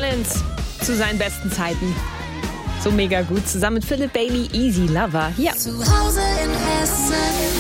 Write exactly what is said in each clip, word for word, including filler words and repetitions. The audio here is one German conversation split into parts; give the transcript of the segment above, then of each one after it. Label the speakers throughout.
Speaker 1: Collins zu seinen besten Zeiten. So mega gut. Zusammen mit Philip Bailey, Easy Lover. Hier.
Speaker 2: Zu Hause in Hessen.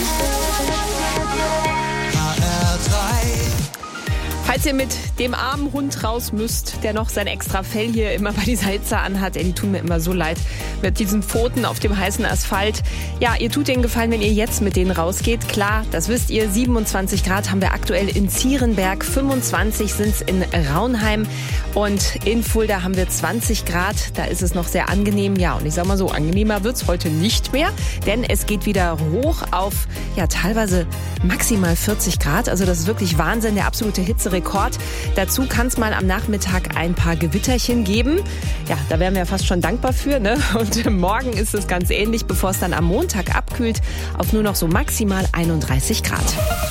Speaker 2: H R drei.
Speaker 1: Falls ihr mit dem armen Hund raus müsst, der noch sein extra Fell hier immer bei dieser Hitze anhat, ey, die tun mir immer so leid, mit diesen Pfoten auf dem heißen Asphalt. Ja, ihr tut denen Gefallen, wenn ihr jetzt mit denen rausgeht. Klar, das wisst ihr, siebenundzwanzig Grad haben wir aktuell in Zierenberg, fünfundzwanzig sind es in Raunheim und in Fulda haben wir zwanzig Grad. Da ist es noch sehr angenehm. Ja, und ich sag mal so, angenehmer wird's heute nicht mehr, denn es geht wieder hoch auf, ja, teilweise maximal vierzig Grad. Also das ist wirklich Wahnsinn, der absolute Hitzerekord. Dazu kann es mal am Nachmittag ein paar Gewitterchen geben. Ja, da wären wir ja fast schon dankbar für, ne? Und morgen ist es ganz ähnlich, bevor es dann am Montag abkühlt auf nur noch so maximal einunddreißig Grad.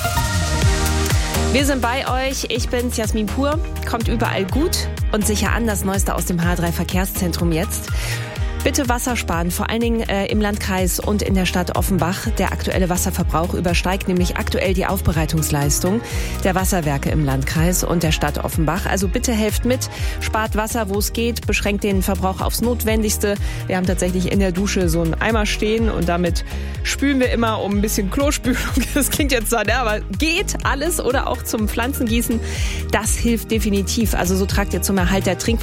Speaker 1: Wir sind bei euch. Ich bin's, Jasmin Pur. Kommt überall gut und sicher an. Das Neueste aus dem H drei Verkehrszentrum jetzt. Bitte Wasser sparen, vor allen Dingen äh, im Landkreis und in der Stadt Offenbach. Der aktuelle Wasserverbrauch übersteigt nämlich aktuell die Aufbereitungsleistung der Wasserwerke im Landkreis und der Stadt Offenbach. Also bitte helft mit, spart Wasser, wo es geht, beschränkt den Verbrauch aufs Notwendigste. Wir haben tatsächlich in der Dusche so einen Eimer stehen und damit spülen wir immer um ein bisschen Klospülung. Das klingt jetzt zwar, ne, aber geht alles oder auch zum Pflanzengießen. Das hilft definitiv. Also so tragt ihr zum Erhalt der Trinkwasser